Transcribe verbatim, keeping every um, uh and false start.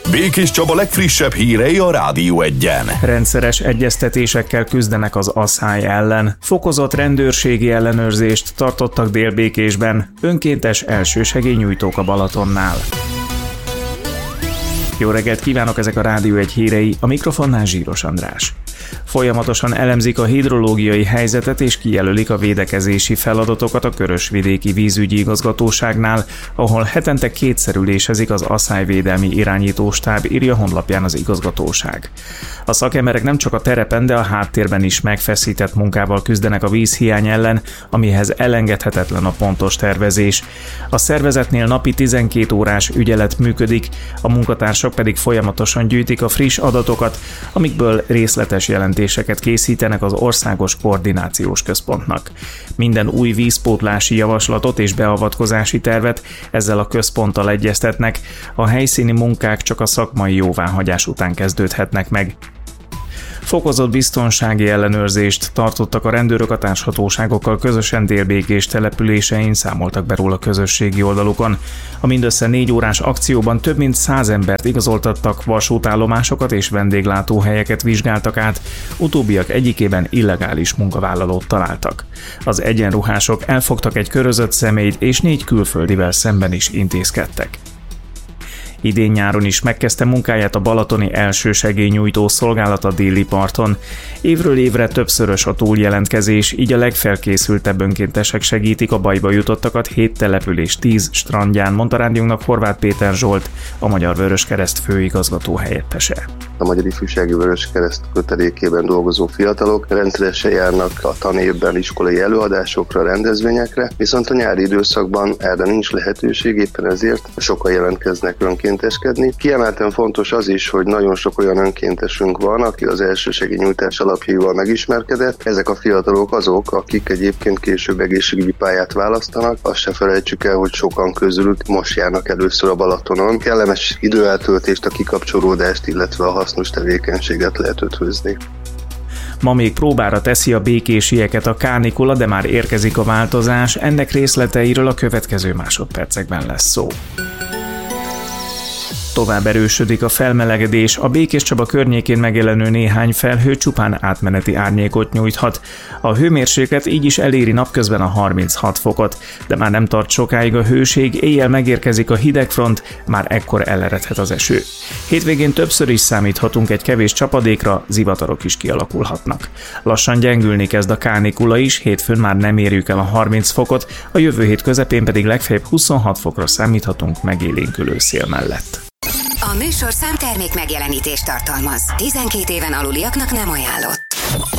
Békés Csaba legfrissebb hírei a Rádió Egyen. Rendszeres egyeztetésekkel küzdenek az asszály ellen. Fokozott rendőrségi ellenőrzést tartottak Délbékésben. Önkéntes elsősegélynyújtók a Balatonnál. Jó reggelt kívánok, ezek a Rádió Egy hírei, a mikrofonnál Zsíros András. Folyamatosan elemzik a hidrológiai helyzetet és kijelölik a védekezési feladatokat a Körösvidéki Vízügyi Igazgatóságnál, ahol hetente kétszer ülésezik az asszályvédelmi irányítóstáb, írja honlapján az igazgatóság. A szakemberek nem csak a terepen, de a háttérben is megfeszített munkával küzdenek a vízhiány ellen, amihez elengedhetetlen a pontos tervezés. A szervezetnél napi tizenkét órás ügyelet működik, a munkatársak pedig folyamatosan gyűjtik a friss adatokat, amikből részletes jelentéseket készítenek az Országos Koordinációs Központnak. Minden új vízpótlási javaslatot és beavatkozási tervet ezzel a központtal egyeztetnek, a helyszíni munkák csak a szakmai jóváhagyás után kezdődhetnek meg. Fokozott biztonsági ellenőrzést tartottak a rendőrök a társhatóságokkal közösen Délbékés településein, számoltak be róla közösségi oldalukon. A mindössze négy órás akcióban több mint száz embert igazoltattak, vasútállomásokat és vendéglátóhelyeket vizsgáltak át, utóbbiak egyikében illegális munkavállalót találtak. Az egyenruhások elfogtak egy körözött személyt és négy külföldivel szemben is intézkedtek. Idén nyáron is megkezdte munkáját a balatoni elsősegélynyújtó szolgálat a déli parton. Évről évre többszörös a túljelentkezés, így a legfelkészültebb önkéntesek segítik a bajba jutottakat hét település tíz strandján, mondta rádiónknak Horváth Péter Zsolt, a Magyar Vöröskereszt főigazgató helyettese. A Magyar Ifjúsági Vöröskereszt kötelékében dolgozó fiatalok rendszeresen járnak a tanévben iskolai előadásokra, rendezvényekre, viszont a nyári időszakban erre nincs lehetőség, éppen ezért sokan jelentkeznek önkénteskedni. Kiemelten fontos az is, hogy nagyon sok olyan önkéntesünk van, aki az elsősegélynyújtás alapjaival megismerkedett. Ezek a fiatalok azok, akik egyébként később egészségügyi pályát választanak. Azt se felejtsük el, hogy sokan közülük most járnak először a Balatonon. Kellemes időeltöltést, a kikapcsolódást, illetve a hasznos tevékenységet lehet ötvözni. Ma még próbára teszi a békésieket a kánikula, de már érkezik a változás, ennek részleteiről a következő másodpercekben lesz szó. Tovább erősödik a felmelegedés, a Békés Csaba környékén megjelenő néhány felhő csupán átmeneti árnyékot nyújthat. A hőmérséklet így is eléri napközben a harminchat fokot, de már nem tart sokáig a hőség, éjjel megérkezik a hidegfront, már ekkor eleredhet az eső. Hétvégén többször is számíthatunk egy kevés csapadékra, zivatarok is kialakulhatnak. Lassan gyengülni kezd a kánikula is, hétfőn már nem érjük el a harminc fokot, a jövő hét közepén pedig legfeljebb huszonhat fokra számíthatunk megélénkülő szél mellett. A műsorszám termék megjelenítést tartalmaz. tizenkét éven aluliaknak nem ajánlott.